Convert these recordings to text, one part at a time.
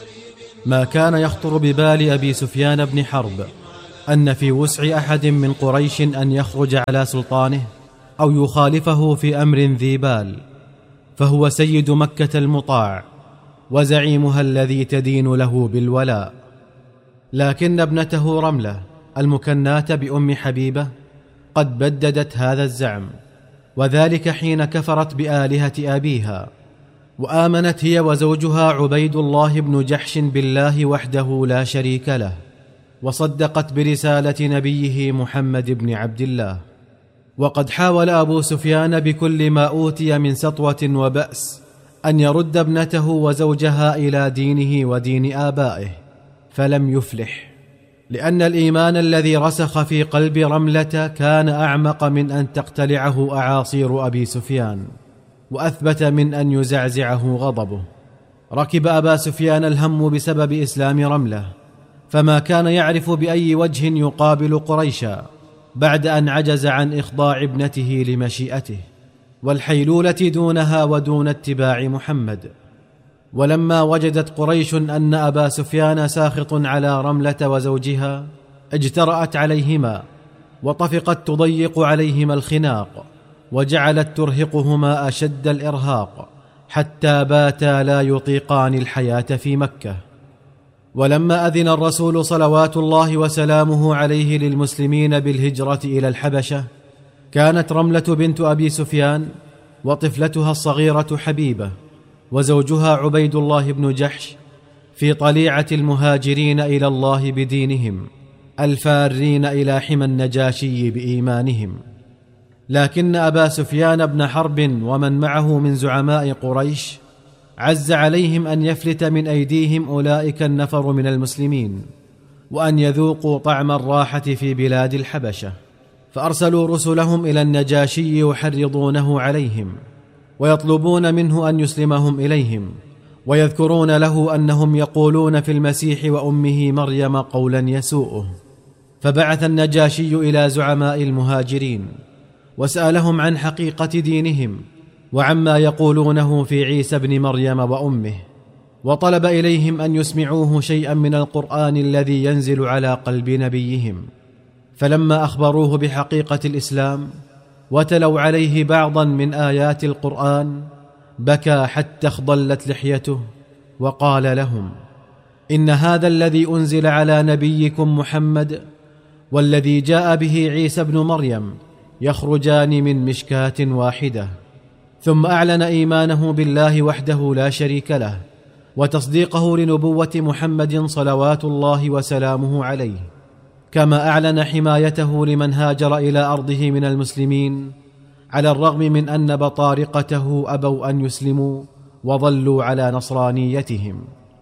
ما كان يخطر ببال أبي سفيان بن حرب أن في وسع أحد من قريش أن يخرج على سلطانه أو يخالفه في أمر ذي بال، فهو سيد مكة المطاع وزعيمها الذي تدين له بالولاء. لكن ابنته رملة المكناة بأم حبيبة قد بددت هذا الزعم، وذلك حين كفرت بآلهة أبيها، وآمنت هي وزوجها عبيد الله بن جحش بالله وحده لا شريك له، وصدقت برسالة نبيه محمد بن عبد الله. وقد حاول أبو سفيان بكل ما أوتي من سطوة وبأس أن يرد ابنته وزوجها إلى دينه ودين آبائه، فلم يفلح، لأن الإيمان الذي رسخ في قلب رملة كان أعمق من أن تقتلعه أعاصير أبي سفيان، وأثبت من أن يزعزعه غضبه. ركب أبا سفيان الهم بسبب إسلام رملة، فما كان يعرف بأي وجه يقابل قريشا بعد أن عجز عن إخضاع ابنته لمشيئته والحيلولة دونها ودون اتباع محمد. ولما وجدت قريش أن أبا سفيان ساخط على رملة وزوجها اجترأت عليهما وطفقت تضيق عليهما الخناق، وجعلت ترهقهما أشد الإرهاق حتى باتا لا يطيقان الحياة في مكة. ولما أذن الرسول صلوات الله وسلامه عليه للمسلمين بالهجرة إلى الحبشة، كانت رملة بنت أبي سفيان وطفلتها الصغيرة حبيبة وزوجها عبيد الله بن جحش في طليعة المهاجرين إلى الله بدينهم الفارين إلى حمى النجاشي بإيمانهم. لكن أبا سفيان بن حرب ومن معه من زعماء قريش عز عليهم أن يفلت من أيديهم أولئك النفر من المسلمين، وأن يذوقوا طعم الراحة في بلاد الحبشة، فأرسلوا رسلهم إلى النجاشي يحرضونه عليهم ويطلبون منه أن يسلمهم إليهم، ويذكرون له أنهم يقولون في المسيح وأمه مريم قولا يسوءه. فبعث النجاشي إلى زعماء المهاجرين وسألهم عن حقيقة دينهم وعما يقولونه في عيسى بن مريم وأمه، وطلب إليهم أن يسمعوه شيئا من القرآن الذي ينزل على قلب نبيهم. فلما أخبروه بحقيقة الإسلام وتلوا عليه بعضا من آيات القرآن بكى حتى اخضلت لحيته، وقال لهم: إن هذا الذي أنزل على نبيكم محمد والذي جاء به عيسى بن مريم يخرجان من مشكاة واحدة. ثم أعلن إيمانه بالله وحده لا شريك له وتصديقه لنبوة محمد صلوات الله وسلامه عليه، كما أعلن حمايته لمن هاجر إلى أرضه من المسلمين، على الرغم من أن بطارقته أبوا أن يسلموا وظلوا على نصرانيتهم.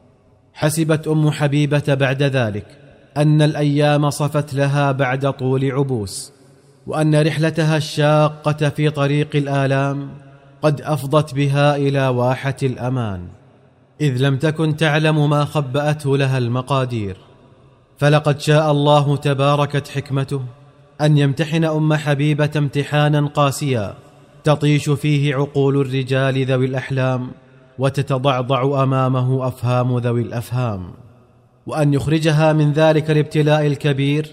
حسبت أم حبيبة بعد ذلك أن الأيام صفت لها بعد طول عبوس، وأن رحلتها الشاقة في طريق الآلام قد أفضت بها إلى واحة الأمان، إذ لم تكن تعلم ما خبأته لها المقادير. فلقد شاء الله تباركت حكمته أن يمتحن أم حبيبة امتحانا قاسيا تطيش فيه عقول الرجال ذوي الأحلام وتتضعضع أمامه أفهام ذوي الأفهام، وأن يخرجها من ذلك الابتلاء الكبير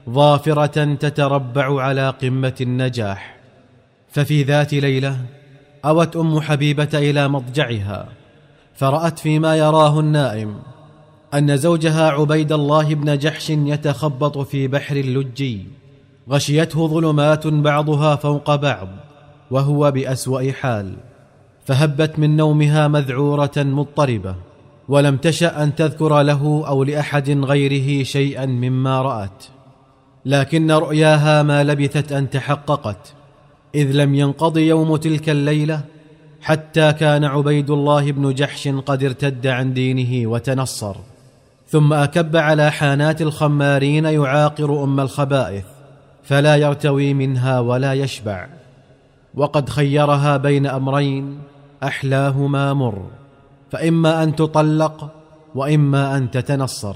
ظافرة تتربع على قمة النجاح. ففي ذات ليلة أوت أم حبيبة إلى مضجعها، فرأت فيما يراه النائم أن زوجها عبيد الله بن جحش يتخبط في بحر اللجي، غشيته ظلمات بعضها فوق بعض وهو بأسوأ حال، فهبت من نومها مذعورة مضطربة، ولم تشأ أن تذكر له أو لأحد غيره شيئا مما رأت. لكن رؤياها ما لبثت أن تحققت، إذ لم ينقض يوم تلك الليلة حتى كان عبيد الله بن جحش قد ارتد عن دينه وتنصر، ثم أكب على حانات الخمارين يعاقر أم الخبائث فلا يرتوي منها ولا يشبع، وقد خيرها بين أمرين أحلاهما مر، فإما أن تطلق وإما أن تتنصر.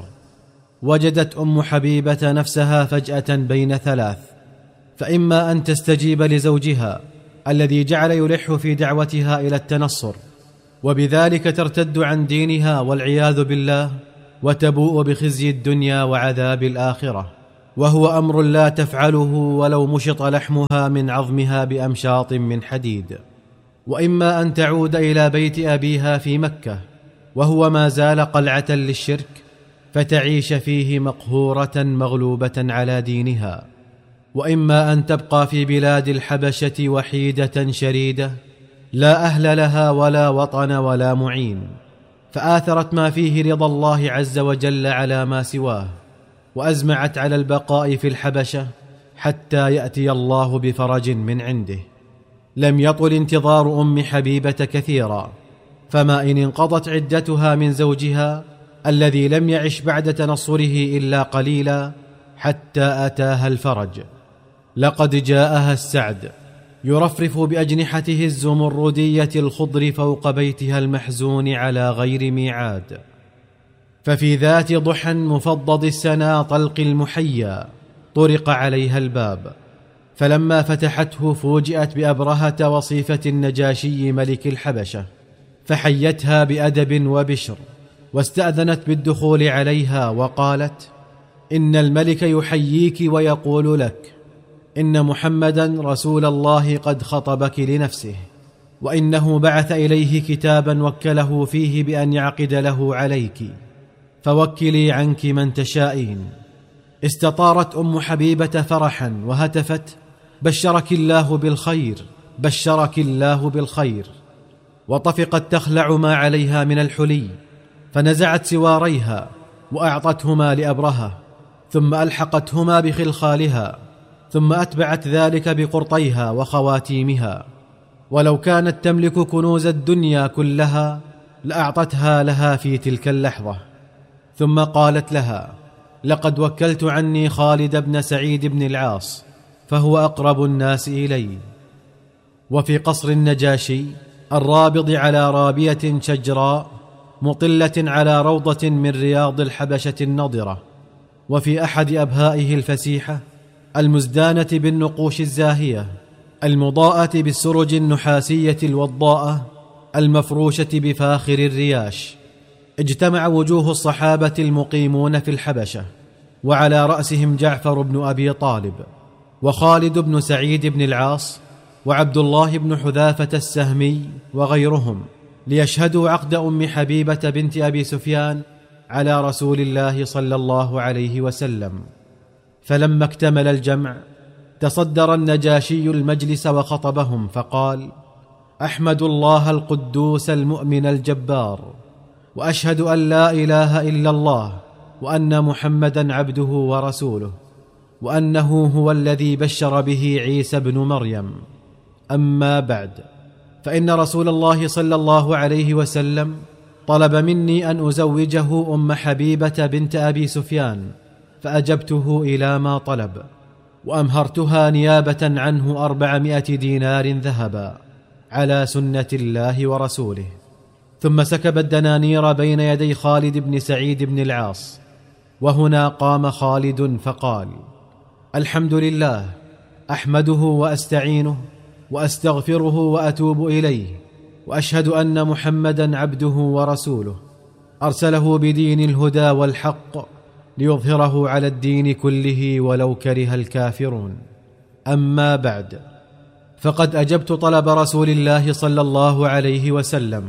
وجدت أم حبيبة نفسها فجأة بين ثلاث، فإما أن تستجيب لزوجها الذي جعل يلح في دعوتها إلى التنصر، وبذلك ترتد عن دينها والعياذ بالله، وتبوء بخزي الدنيا وعذاب الآخرة، وهو أمر لا تفعله ولو مشط لحمها من عظمها بأمشاط من حديد. وإما أن تعود إلى بيت أبيها في مكة وهو ما زال قلعة للشرك، فتعيش فيه مقهورة مغلوبة على دينها، وإما أن تبقى في بلاد الحبشة وحيدة شريدة لا أهل لها ولا وطن ولا معين، فآثرت ما فيه رضا الله عز وجل على ما سواه، وأزمعت على البقاء في الحبشة حتى يأتي الله بفرج من عنده. لم يطل انتظار أم حبيبة كثيرا، فما إن انقضت عدتها من زوجها الذي لم يعش بعد تنصره إلا قليلا حتى أتاها الفرج. لقد جاءها السعد يرفرف بأجنحته الزمردية الخضر فوق بيتها المحزون على غير ميعاد. ففي ذات ضحى مفضض السنا طلق المحيا طرق عليها الباب، فلما فتحته فوجئت بأبرهة وصيفة النجاشي ملك الحبشة، فحيتها بأدب وبشر، واستأذنت بالدخول عليها وقالت: إن الملك يحييك ويقول لك إن محمدا رسول الله قد خطبك لنفسه، وإنه بعث إليه كتابا وكله فيه بأن يعقد له عليك، فوكلي عنك من تشائين. استطارت أم حبيبة فرحا وهتفت: بشرك الله بالخير، بشرك الله بالخير. وطفقت تخلع ما عليها من الحلي، فنزعت سواريها وأعطتهما لأبرهة، ثم ألحقتهما بخلخالها، ثم أتبعت ذلك بقرطيها وخواتيمها، ولو كانت تملك كنوز الدنيا كلها لأعطتها لها في تلك اللحظة. ثم قالت لها: لقد وكلت عني خالد بن سعيد بن العاص، فهو أقرب الناس إلي. وفي قصر النجاشي الرابض على رابية شجراء مطلة على روضة من رياض الحبشة النضرة، وفي أحد أبهائه الفسيحة المزدانة بالنقوش الزاهية المضاءة بالسرج النحاسية الوضاءة المفروشة بفاخر الرياش، اجتمع وجوه الصحابة المقيمون في الحبشة، وعلى رأسهم جعفر بن أبي طالب، وخالد بن سعيد بن العاص، وعبد الله بن حذافة السهمي وغيرهم، ليشهدوا عقد أم حبيبة بنت أبي سفيان على رسول الله صلى الله عليه وسلم. فلما اكتمل الجمع تصدر النجاشي المجلس وخطبهم فقال: أحمد الله القدوس المؤمن الجبار، وأشهد أن لا إله إلا الله، وأن محمدا عبده ورسوله، وأنه هو الذي بشر به عيسى بن مريم. أما بعد، فإن رسول الله صلى الله عليه وسلم طلب مني أن أزوجه أم حبيبة بنت أبي سفيان، فأجبته إلى ما طلب، وأمهرتها نيابة عنه 400 دينار ذهبا على سنة الله ورسوله. ثم سكب الدنانير بين يدي خالد بن سعيد بن العاص، وهنا قام خالد فقال: الحمد لله، أحمده وأستعينه وأستغفره وأتوب إليه، وأشهد أن محمدا عبده ورسوله، أرسله بدين الهدى والحق ليظهره على الدين كله ولو كره الكافرون. أما بعد، فقد أجبت طلب رسول الله صلى الله عليه وسلم،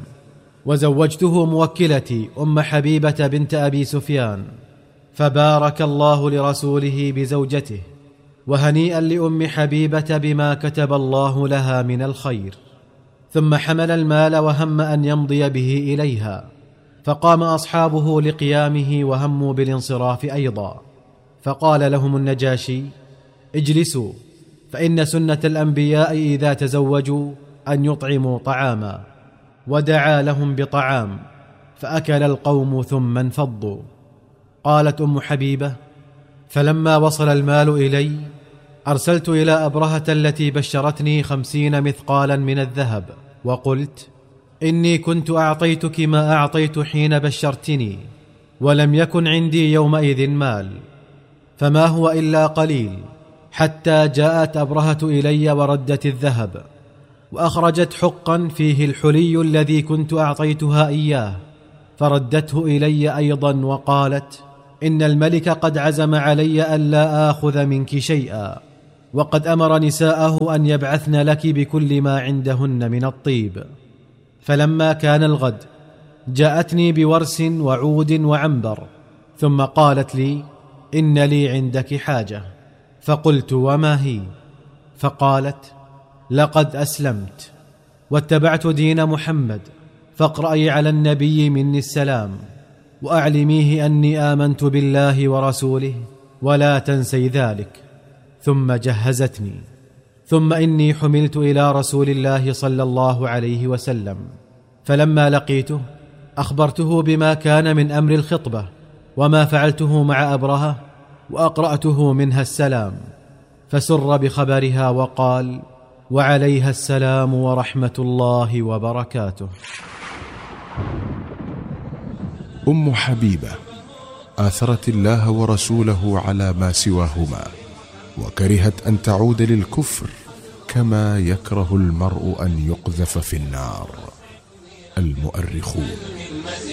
وزوجته موكلتي أم حبيبة بنت أبي سفيان، فبارك الله لرسوله بزوجته، وهنيئا لأم حبيبة بما كتب الله لها من الخير. ثم حمل المال وهم أن يمضي به إليها، فقام أصحابه لقيامه وهموا بالانصراف أيضا، فقال لهم النجاشي: اجلسوا، فإن سنة الأنبياء إذا تزوجوا أن يطعموا طعاما. ودعا لهم بطعام، فأكل القوم ثم انفضوا. قالت أم حبيبة: فلما وصل المال إلي أرسلت إلى أبرهة التي بشرتني 50 مثقالا من الذهب، وقلت: إني كنت أعطيتك ما أعطيت حين بشرتني، ولم يكن عندي يومئذ مال، فما هو إلا قليل، حتى جاءت أبرهة إلي وردت الذهب، وأخرجت حقا فيه الحلي الذي كنت أعطيتها إياه، فردته إلي أيضا وقالت: إن الملك قد عزم علي ألا آخذ منك شيئا، وقد أمر نساءه أن يبعثن لك بكل ما عندهن من الطيب. فلما كان الغد جاءتني بورس وعود وعنبر، ثم قالت لي: إن لي عندك حاجة. فقلت: وما هي؟ فقالت: لقد أسلمت واتبعت دين محمد، فاقرأي على النبي مني السلام، وأعلميه أني آمنت بالله ورسوله، ولا تنسي ذلك. ثم جهزتني. ثم إني حملت إلى رسول الله صلى الله عليه وسلم، فلما لقيته أخبرته بما كان من أمر الخطبة وما فعلته مع أبرهة، وأقرأته منها السلام، فسر بخبرها وقال: وعليها السلام ورحمة الله وبركاته. أم حبيبة آثرت الله ورسوله على ما سواهما، وكرهت أن تعود للكفر كما يكره المرء أن يقذف في النار. المؤرخون.